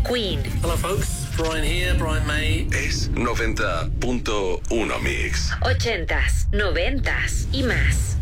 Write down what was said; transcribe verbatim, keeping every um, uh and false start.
Queen. Hello folks, Brian here, Brian May. Es noventa punto uno Mix. Ochentas, noventas y más.